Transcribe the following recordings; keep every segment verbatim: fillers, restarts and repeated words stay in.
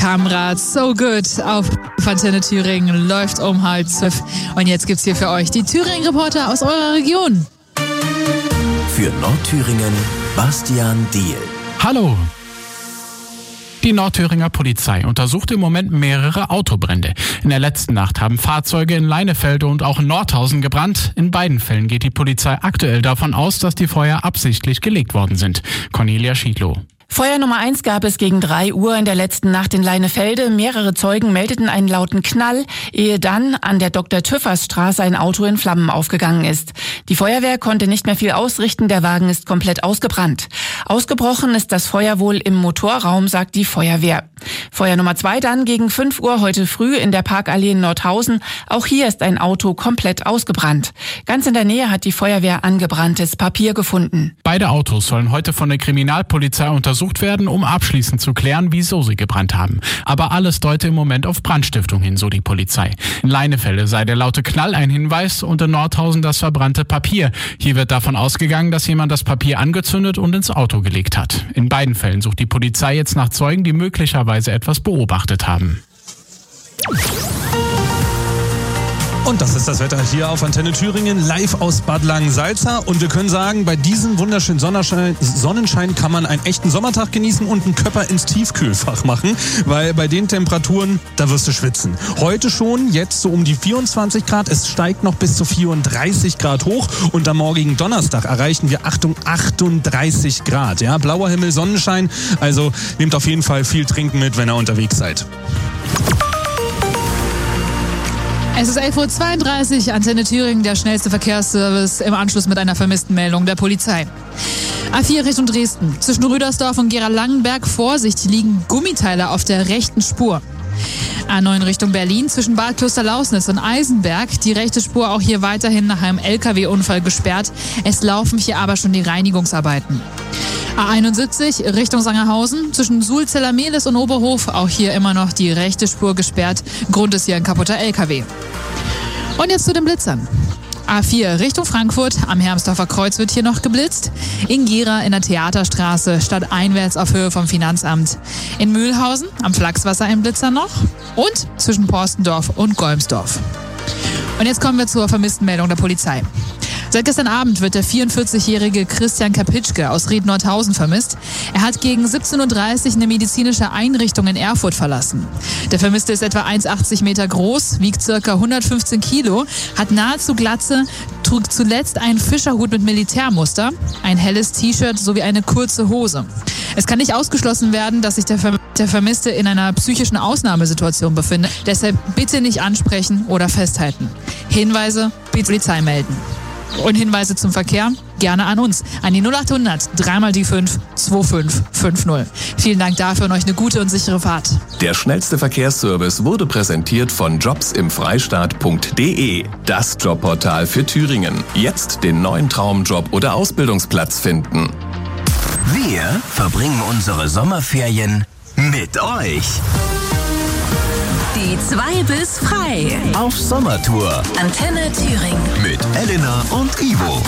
Kamerad, So Good auf Antenne Thüringen läuft um halb zwölf. Und jetzt gibt's hier für euch die Thüringen-Reporter aus eurer Region. Für Nordthüringen Bastian Diehl. Hallo. Die Nordthüringer Polizei untersucht im Moment mehrere Autobrände. In der letzten Nacht haben Fahrzeuge in Leinefelde und auch in Nordhausen gebrannt. In beiden Fällen geht die Polizei aktuell davon aus, dass die Feuer absichtlich gelegt worden sind. Cornelia Schiedlow. Feuer Nummer eins gab es gegen drei Uhr in der letzten Nacht in Leinefelde. Mehrere Zeugen meldeten einen lauten Knall, ehe dann an der Doktor-Tüffers-Straße ein Auto in Flammen aufgegangen ist. Die Feuerwehr konnte nicht mehr viel ausrichten, der Wagen ist komplett ausgebrannt. Ausgebrochen ist das Feuer wohl im Motorraum, sagt die Feuerwehr. Feuer Nummer zwei dann gegen fünf Uhr heute früh in der Parkallee in Nordhausen. Auch hier ist ein Auto komplett ausgebrannt. Ganz in der Nähe hat die Feuerwehr angebranntes Papier gefunden. Beide Autos sollen heute von der Kriminalpolizei untersucht werden, um abschließend zu klären, wieso sie gebrannt haben. Aber alles deute im Moment auf Brandstiftung hin, so die Polizei. In Leinefelde sei der laute Knall ein Hinweis und in Nordhausen das verbrannte Papier. Hier wird davon ausgegangen, dass jemand das Papier angezündet und ins Auto gelegt hat. In beiden Fällen sucht die Polizei jetzt nach Zeugen, die möglicherweise etwas beobachtet haben. Und das ist das Wetter hier auf Antenne Thüringen, live aus Bad Langensalza. Und wir können sagen, bei diesem wunderschönen Sonnenschein, Sonnenschein kann man einen echten Sommertag genießen und einen Köpper ins Tiefkühlfach machen. Weil bei den Temperaturen, da wirst du schwitzen. Heute schon, jetzt so um die vierundzwanzig Grad. Es steigt noch bis zu vierunddreißig Grad hoch. Und am morgigen Donnerstag erreichen wir, Achtung, achtunddreißig Grad. Ja, blauer Himmel, Sonnenschein. Also nehmt auf jeden Fall viel Trinken mit, wenn ihr unterwegs seid. Es ist elf Uhr zweiunddreißig, Antenne Thüringen, der schnellste Verkehrsservice im Anschluss mit einer vermissten Meldung der Polizei. A vier Richtung Dresden. Zwischen Rüdersdorf und Gera-Langenberg, Vorsicht, liegen Gummiteile auf der rechten Spur. A neun Richtung Berlin, zwischen Bad Klosterlausnitz und Eisenberg. Die rechte Spur auch hier weiterhin nach einem L K W-Unfall gesperrt. Es laufen hier aber schon die Reinigungsarbeiten. A einundsiebzig Richtung Sangerhausen, zwischen Sulzeller-Mehlis und Oberhof, auch hier immer noch die rechte Spur gesperrt. Grund ist hier ein kaputter L K W. Und jetzt zu den Blitzern. A vier Richtung Frankfurt, am Hermsdorfer Kreuz wird hier noch geblitzt. In Gera in der Theaterstraße, stadteinwärts auf Höhe vom Finanzamt. In Mühlhausen, am Flachswasser ein Blitzer noch. Und zwischen Porstendorf und Golmsdorf. Und jetzt kommen wir zur vermissten Meldung der Polizei. Seit gestern Abend wird der vierundvierzigjährige Christian Kapitschke aus Ried-Nordhausen vermisst. Er hat gegen siebzehn Uhr dreißig eine medizinische Einrichtung in Erfurt verlassen. Der Vermisste ist etwa eins Komma achtzig Meter groß, wiegt ca. hundertfünfzehn Kilo, hat nahezu Glatze, trug zuletzt einen Fischerhut mit Militärmuster, ein helles T-Shirt sowie eine kurze Hose. Es kann nicht ausgeschlossen werden, dass sich der, Ver- der Vermisste in einer psychischen Ausnahmesituation befindet. Deshalb bitte nicht ansprechen oder festhalten. Hinweise, bitte Polizei melden. Und Hinweise zum Verkehr gerne an uns, an die null achthundert drei mal die fünf zwei fünf fünf null. Vielen Dank dafür und euch eine gute und sichere Fahrt. Der schnellste Verkehrsservice wurde präsentiert von jobs im freistaat punkt de, das Jobportal für Thüringen. Jetzt den neuen Traumjob oder Ausbildungsplatz finden. Wir verbringen unsere Sommerferien mit euch. Die zwei bis frei. Auf Sommertour. Antenne Thüringen. Mit Elena und Ivo.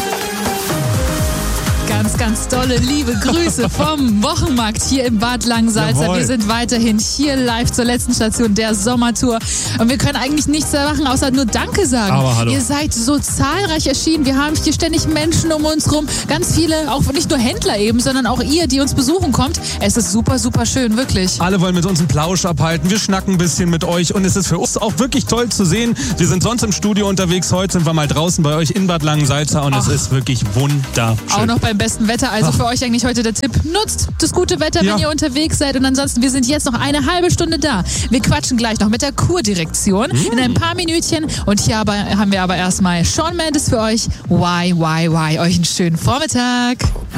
Ganz, ganz tolle, liebe Grüße vom Wochenmarkt hier im Bad Langensalza. Jawohl. Wir sind weiterhin hier live zur letzten Station der Sommertour. Und wir können eigentlich nichts mehr machen, außer nur Danke sagen. Aber hallo. Ihr seid so zahlreich erschienen. Wir haben hier ständig Menschen um uns rum. Ganz viele, auch nicht nur Händler eben, sondern auch ihr, die uns besuchen kommt. Es ist super, super schön, wirklich. Alle wollen mit uns einen Plausch abhalten. Wir schnacken ein bisschen mit euch und es ist für uns auch wirklich toll zu sehen. Wir sind sonst im Studio unterwegs. Heute sind wir mal draußen bei euch in Bad Langensalza und Ach. es ist wirklich wunderschön. Auch noch beim besten Wetter. Also Ach. für euch eigentlich heute der Tipp. Nutzt das gute Wetter, Ja. wenn ihr unterwegs seid. Und ansonsten, wir sind jetzt noch eine halbe Stunde da. Wir quatschen gleich noch mit der Kurdirektion Mm. in ein paar Minütchen. Und hier aber, haben wir aber erstmal Shawn Mendes für euch. Why, why, why. Euch einen schönen Vormittag.